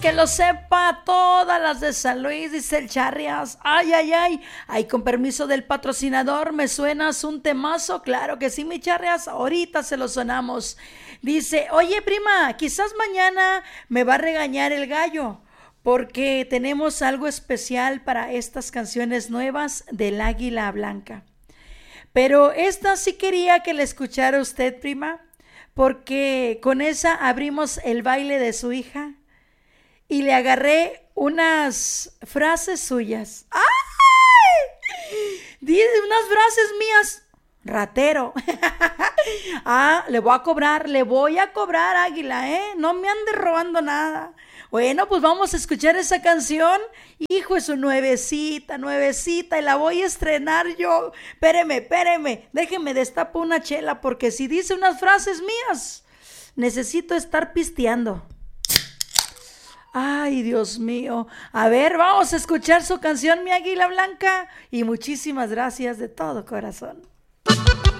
Que lo sepa todas las de San Luis, dice el Charrias. Ay, ay, ay. Ay, con permiso del patrocinador, ¿me suenas un temazo? Claro que sí, mi Charrias. Ahorita se lo sonamos. Dice, oye, prima, quizás mañana me va a regañar el gallo, porque tenemos algo especial para estas canciones nuevas del Águila Blanca. Pero esta sí quería que la escuchara usted, prima, porque con esa abrimos el baile de su hija y le agarré unas frases suyas. ¡Ay! Dice unas frases mías. Ratero. Le voy a cobrar, Águila, no me ande robando nada. Bueno, pues vamos a escuchar esa canción. Hijo, es su nuevecita, y la voy a estrenar yo. Espéreme, déjeme destapar una chela, porque si dice unas frases mías, necesito estar pisteando. Ay, Dios mío. A ver, vamos a escuchar su canción, mi Águila Blanca. Y muchísimas gracias de todo corazón.